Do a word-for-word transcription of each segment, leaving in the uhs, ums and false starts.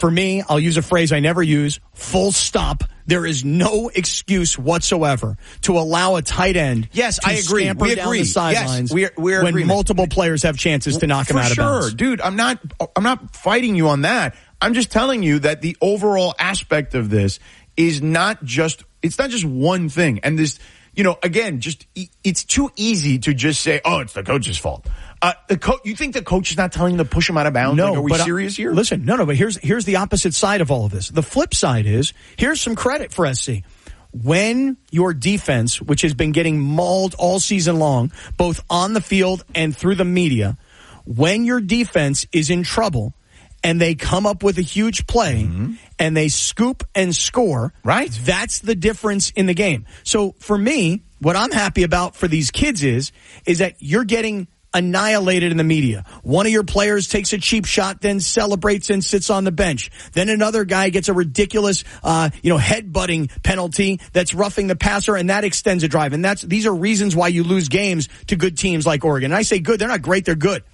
For me, I'll use a phrase I never use, full stop. There is no excuse whatsoever to allow a tight end yes, to I agree. scamper We down agree. the sidelines yes, we're, we're when agreement. multiple players have chances to knock For him out sure. of bounds. Dude, I'm not, I'm not fighting you on that. I'm just telling you that the overall aspect of this is not just, it's not just one thing. And this, you know, again, just, it's too easy to just say, oh, it's the coach's fault. Uh, the co- you think the coach is not telling him to push him out of bounds? No, like, are we but serious I, here? Listen, no, no, but here's here's the opposite side of all of this. The flip side is, here's some credit for S C. When your defense, which has been getting mauled all season long, both on the field and through the media, when your defense is in trouble and they come up with a huge play mm-hmm. and they scoop and score, right? That's the difference in the game. So for me, what I'm happy about for these kids is, is that you're getting annihilated in the media. One of your players takes a cheap shot, then celebrates and sits on the bench. Then another guy gets a ridiculous, uh, you know, headbutting penalty that's roughing the passer, and that extends a drive. And that's, these are reasons why you lose games to good teams like Oregon. And I say good, they're not great, they're good.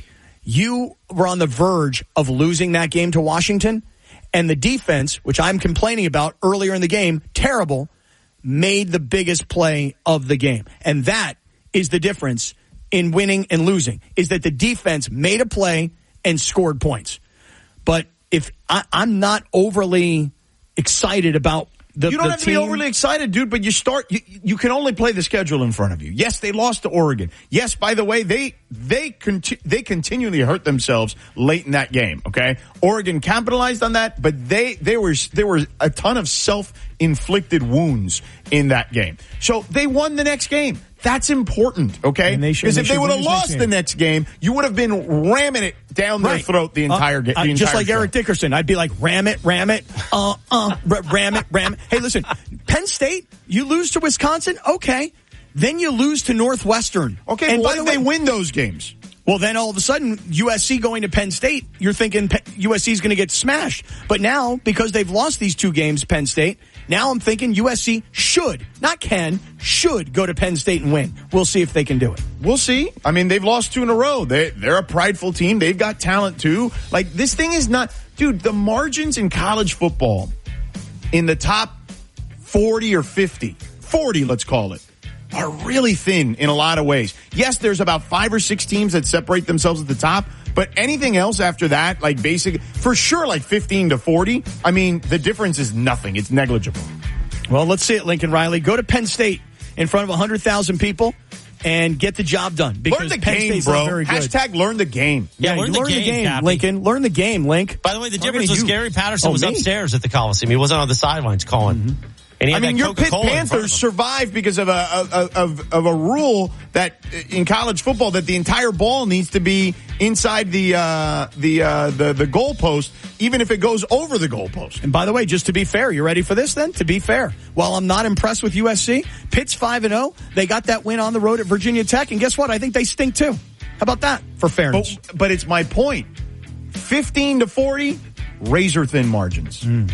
You were on the verge of losing that game to Washington, and the defense, which I'm complaining about earlier in the game, terrible, made the biggest play of the game. And that is the difference in winning and losing, is that the defense made a play and scored points. But if I, I'm not overly excited about the You don't the have to team. be overly excited, dude, but you start, you, you can only play the schedule in front of you. Yes, they lost to Oregon. Yes, by the way, they, they, conti- they continually hurt themselves late in that game, okay? Oregon capitalized on that, but they, they were, there were a ton of self-inflicted wounds in that game. So they won the next game. That's important, okay? Because if they would have lost the next game, you would have been ramming it down their Right. throat the entire game. Uh, uh, just like show. Eric Dickerson, I'd be like, ram it, ram it, uh, uh, r- ram it, ram it. Hey, listen, Penn State, you lose to Wisconsin, okay. Then you lose to Northwestern. Okay, and well, by the way, they win those games. Well, then all of a sudden, U S C going to Penn State, you're thinking U S C is going to get smashed. But now, because they've lost these two games, Penn State, now I'm thinking U S C should, not can, should go to Penn State and win. We'll see if they can do it. We'll see. I mean, they've lost two in a row. They, they're a prideful team. They've got talent too. Like, this thing is not, dude, the margins in college football in the top forty or fifty, forty, let's call it, are really thin in a lot of ways. Yes, there's about five or six teams that separate themselves at the top, but anything else after that, like basic, for sure, like fifteen to forty, I mean, the difference is nothing. It's negligible. Well, let's see it, Lincoln Riley. Go to Penn State in front of one hundred thousand people and get the job done. Because learn the Penn game, State's bro. not very good. Hashtag learn the game. Yeah, Yeah, learn, learn the, the game, game, Cappy. Lincoln. Learn the game, Link. By the way, the Learn difference to was you. Gary Patterson Oh, was me? upstairs at the Coliseum. He wasn't on the sidelines calling. Mm-hmm. And he had I mean, that your Pitt Coca-Cola in front of Panthers him. survived because of a of, of of a rule that in college football that the entire ball needs to be inside the uh, the uh, the the goalpost, even if it goes over the goalpost. And by the way, just to be fair, you ready for this then? To be fair, while I'm not impressed with U S C, Pitt's five and oh. They got that win on the road at Virginia Tech, and guess what? I think they stink too. How about that for fairness? But, but it's my point. fifteen to forty, razor thin margins. Mm.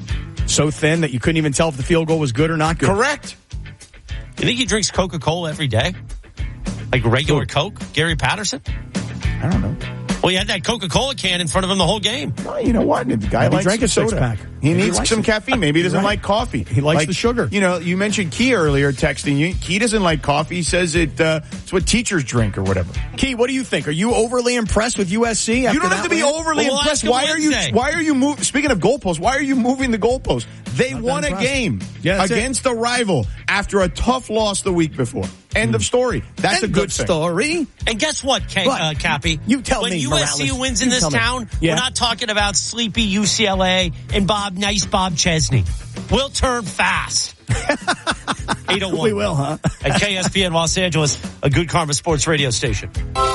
So thin that you couldn't even tell if the field goal was good or not good. Correct. You think he drinks Coca-Cola every day? Like regular Coke? Gary Patterson? I don't know. Well, he had that Coca-Cola can in front of him the whole game. Well, you know what? The guy Maybe likes drank a soda. six-pack. He Maybe needs he likes some it. caffeine. Maybe he doesn't Right. like coffee. He likes like, the sugar. You know, you mentioned Key earlier texting you. Key doesn't like coffee. He says it, uh, it's what teachers drink or whatever. Key, what do you think? Are you overly impressed with U S C? You don't have to be overly Well, we'll impressed. ask him Why are you? Wednesday. Why are you moving? Speaking of goalposts, why are you moving the goalposts? They Not that won a impressed. game Yeah, that's against a rival after a tough loss the week before. End of story. That's End a good of thing. story. And guess what, K- What? uh, Cappy? You tell when me, U S C Morales. wins in You this tell me. town, Yeah. we're not talking about sleepy U C L A and Bob, nice Bob Chesney. We'll turn fast. eight oh one We will, huh? At K S P N Los Angeles, a Good Karma Sports radio station.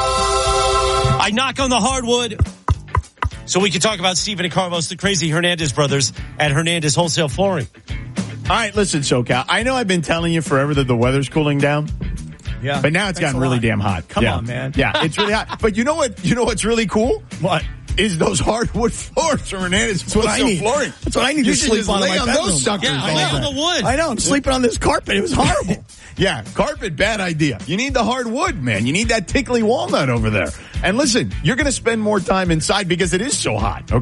I knock on the hardwood so we can talk about Stephen and Carlos, the crazy Hernandez brothers at Hernandez Wholesale Flooring. All right, listen, SoCal. I know I've been telling you forever that the weather's cooling down. Yeah. But now it's Thanks gotten a really lot. damn hot. Come Yeah. on, man. Yeah, it's really hot. But you know what? You know what's really cool? What? Is those hardwood floors from Hernandez That's what I Wholesale need. Flooring. That's what I need You to should sleep just on in lay my on bedroom. those suckers Yeah, all lay day. on the wood. I know. I'm sleeping on this carpet. It was horrible. Yeah, carpet, bad idea. You need the hardwood, man. You need that tickly walnut over there. And listen, you're going to spend more time inside because it is so hot, okay?